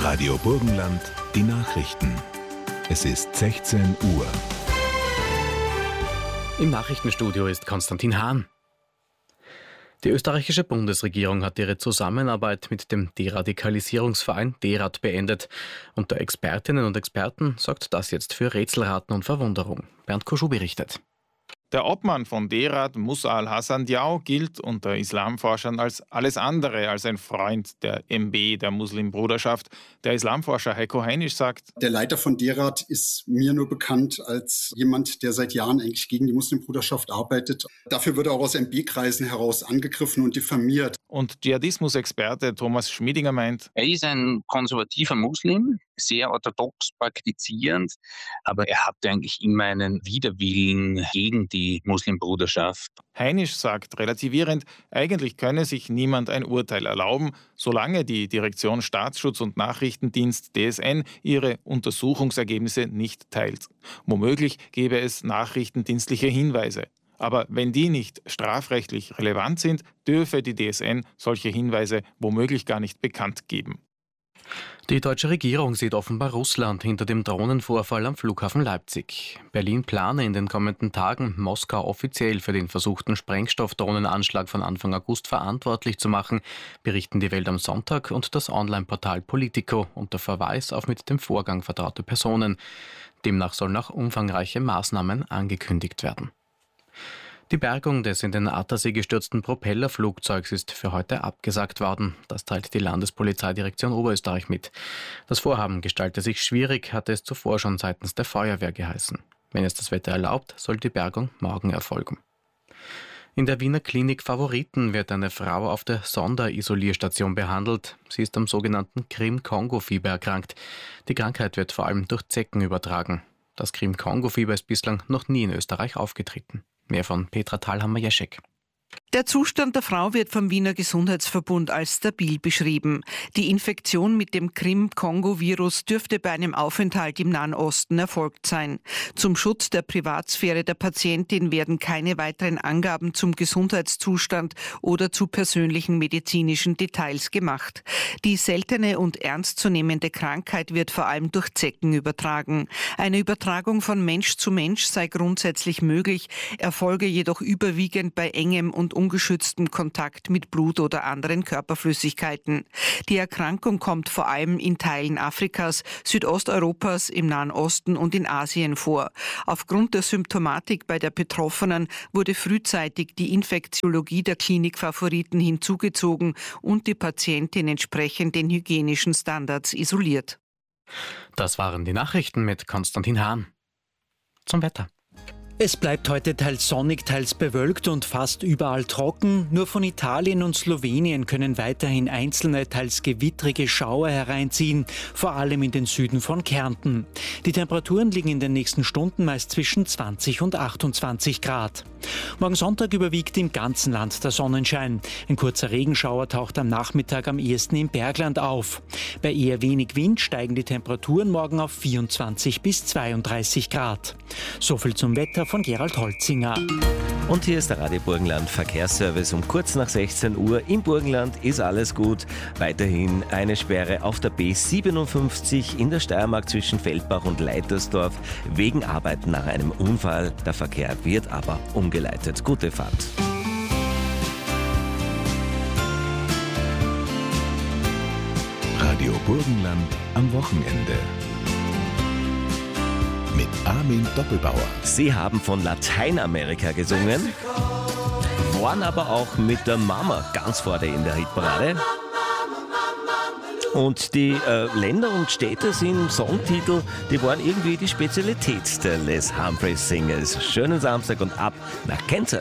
Radio Burgenland, die Nachrichten. Es ist 16 Uhr. Im Nachrichtenstudio ist Konstantin Hahn. Die österreichische Bundesregierung hat ihre Zusammenarbeit mit dem Deradikalisierungsverein DERAD beendet. Unter Expertinnen und Experten sorgt das jetzt für Rätselraten und Verwunderung. Bernd Kuschu berichtet. Der Obmann von DERAD, Musa al-Hassan Diao, gilt unter Islamforschern als alles andere als ein Freund der MB, der Muslimbruderschaft. Der Islamforscher Heiko Heinisch sagt: Der Leiter von DERAD ist mir nur bekannt als jemand, der seit Jahren eigentlich gegen die Muslimbruderschaft arbeitet. Dafür wird er auch aus MB-Kreisen heraus angegriffen und diffamiert. Und Dschihadismus-Experte Thomas Schmiedinger meint: Er ist ein konservativer Muslim, sehr orthodox praktizierend, aber er hatte eigentlich immer einen Widerwillen gegen die Muslimbruderschaft. Heinisch sagt relativierend, eigentlich könne sich niemand ein Urteil erlauben, solange die Direktion Staatsschutz und Nachrichtendienst DSN ihre Untersuchungsergebnisse nicht teilt. Womöglich gäbe es nachrichtendienstliche Hinweise. Aber wenn die nicht strafrechtlich relevant sind, dürfe die DSN solche Hinweise womöglich gar nicht bekannt geben. Die deutsche Regierung sieht offenbar Russland hinter dem Drohnenvorfall am Flughafen Leipzig. Berlin plane in den kommenden Tagen, Moskau offiziell für den versuchten Sprengstoffdrohnenanschlag von Anfang August verantwortlich zu machen, berichten die Welt am Sonntag und das Online-Portal Politico unter Verweis auf mit dem Vorgang vertraute Personen. Demnach sollen auch umfangreiche Maßnahmen angekündigt werden. Die Bergung des in den Attersee gestürzten Propellerflugzeugs ist für heute abgesagt worden. Das teilt die Landespolizeidirektion Oberösterreich mit. Das Vorhaben gestalte sich schwierig, hatte es zuvor schon seitens der Feuerwehr geheißen. Wenn es das Wetter erlaubt, soll die Bergung morgen erfolgen. In der Wiener Klinik Favoriten wird eine Frau auf der Sonderisolierstation behandelt. Sie ist am sogenannten Krim-Kongo-Fieber erkrankt. Die Krankheit wird vor allem durch Zecken übertragen. Das Krim-Kongo-Fieber ist bislang noch nie in Österreich aufgetreten. Mehr von Petra Thalhammer-Jeschek. Der Zustand der Frau wird vom Wiener Gesundheitsverbund als stabil beschrieben. Die Infektion mit dem Krim-Kongo-Virus dürfte bei einem Aufenthalt im Nahen Osten erfolgt sein. Zum Schutz der Privatsphäre der Patientin werden keine weiteren Angaben zum Gesundheitszustand oder zu persönlichen medizinischen Details gemacht. Die seltene und ernstzunehmende Krankheit wird vor allem durch Zecken übertragen. Eine Übertragung von Mensch zu Mensch sei grundsätzlich möglich, erfolge jedoch überwiegend bei engem und ungeschütztem Kontakt mit Blut oder anderen Körperflüssigkeiten. Die Erkrankung kommt vor allem in Teilen Afrikas, Südosteuropas, im Nahen Osten und in Asien vor. Aufgrund der Symptomatik bei der Betroffenen wurde frühzeitig die Infektiologie der Klinik Favoriten hinzugezogen und die Patientin entsprechend den hygienischen Standards isoliert. Das waren die Nachrichten mit Konstantin Hahn. Zum Wetter. Es bleibt heute teils sonnig, teils bewölkt und fast überall trocken. Nur von Italien und Slowenien können weiterhin einzelne, teils gewittrige Schauer hereinziehen, vor allem in den Süden von Kärnten. Die Temperaturen liegen in den nächsten Stunden meist zwischen 20 und 28 Grad. Morgen Sonntag überwiegt im ganzen Land der Sonnenschein. Ein kurzer Regenschauer taucht am Nachmittag am ehesten im Bergland auf. Bei eher wenig Wind steigen die Temperaturen morgen auf 24 bis 32 Grad. Soviel zum Wetter von Gerald Holzinger. Und hier ist der Radio Burgenland Verkehrsservice um kurz nach 16 Uhr. Im Burgenland ist alles gut. Weiterhin eine Sperre auf der B57 in der Steiermark zwischen Feldbach und Leitersdorf wegen Arbeiten nach einem Unfall. Der Verkehr wird aber umgeleitet. Gute Fahrt. Radio Burgenland am Wochenende. Mit Armin Doppelbauer. Sie haben von Lateinamerika gesungen, waren aber auch mit der Mama ganz vorne in der Hitparade. Und die Länder und Städte sind Songtitel, die waren irgendwie die Spezialität der Les Humphreys Singers. Schönen Samstag und ab nach Kansas.